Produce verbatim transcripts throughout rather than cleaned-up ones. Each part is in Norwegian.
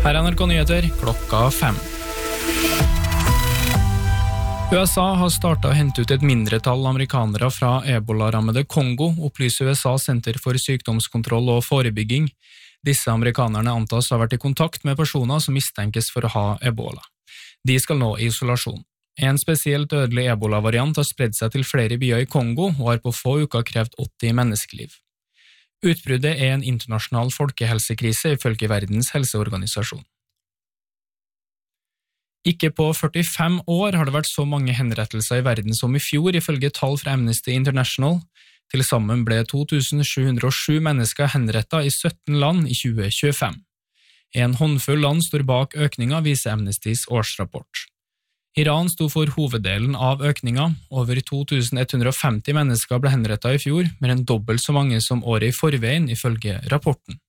Her er N R K Nyheter, klokka fem. U S A har startet å hente ut et mindretall amerikanere fra ebola-rammede Kongo, opplyser U S A Senter for sykdomskontroll og forebygging. Disse amerikanerne antas å ha vært i kontakt med personer som mistenkes for å ha ebola. De skal nå i isolasjon. En spesielt dødelig ebola-variant har spredd seg til flere byer i Kongo og har på få uker krevd åtti menneskeliv. Utbruddet er en internasjonal folkehelsekrise ifølge Verdens helseorganisasjon. Ikke på førtifem år har det vært så mange henrettelser i verden som i fjor, ifølge tall fra Amnesty International. Til sammen ble to tusen sju hundre og sju mennesker henrettet i sytten land i tjue tjuefem. En håndfull land står bak økninga, viser Amnestys årsrapport. Iran sto for hoveddelen av økninga. Over to tusen ett hundre og femti mennesker ble henrettet i fjor, mer enn dobbelt så mange som året i forveien, ifølge rapporten.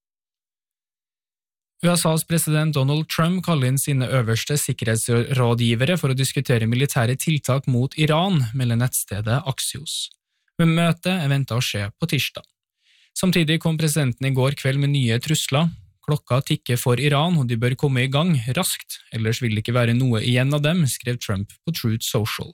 U S A's president Donald Trump kaller inn sine øverste sikkerhetsrådgivere for å diskutere militære tiltak mot Iran, melder nettstedet Axios. Men møtet er ventet å skje på tirsdag. Samtidig kom presidenten i går kveld med nye trusler. Klokka tikker for Iran, og de bør komme i gang raskt, ellers vil det ikke være noe igjen av dem, skrev Trump på Truth Social.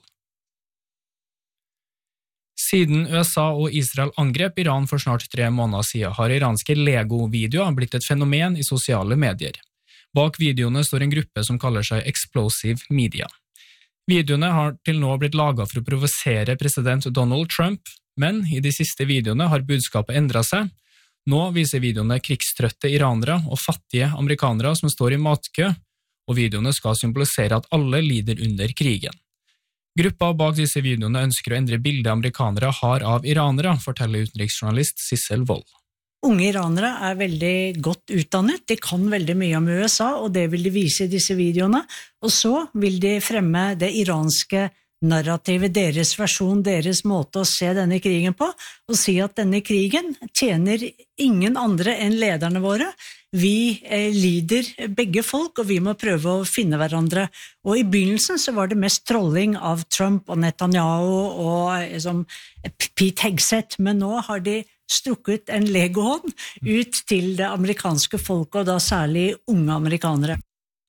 Siden U S A og Israel angrep Iran for snart tre måneder siden, har iranske Lego-videoer blitt et fenomen i sosiale medier. Bak videoene står en gruppe som kaller seg Explosive Media. Videoene har til nå blitt laget for å provosere president Donald Trump, men i de siste videoene har budskapet endret seg. Nå viser videoene krigstrøtte iranere og fattige amerikanere som står i matkø, og videoene skal symbolisere at alle lider under krigen. Gruppa bak disse videoene ønsker å endre bildet amerikanere har av iranere, forteller utenriksjournalist Sissel Wold. Unge iranere er veldig godt utdannet, de kan veldig mye om U S A, og det vil de vise i disse videoene, og så vil de fremme det iranske narrativet, deres versjon, deres måte å se denne krigen på, og si at denne krigen tjener ingen andre enn lederne våre. Vi eh, lider begge folk, og vi må prøve å finne hverandre. Og i begynnelsen så var det mest trolling av Trump og Netanyahu og eh, som Pete Hegseth, men nå har de strukket en legohånd ut til det amerikanske folket, og da særlig unge amerikanere.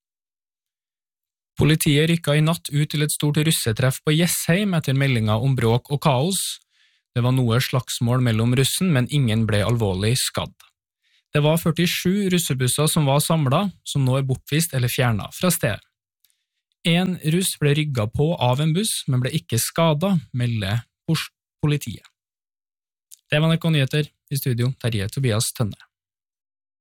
Politiet rykket i natt ut til et stort russetreff på Jessheim etter meldinger om bråk og kaos. Det var noe slagsmål mellom russen, men ingen ble alvorlig skadd. Det var førtisju russebusser som var samlet, som nå er bortvist eller fjernet fra stedet. En russ ble rygget på av en buss, men ble ikke skadet, melder politiet. Det var N R K Nyheter, i studio Terje Tobias Tønne.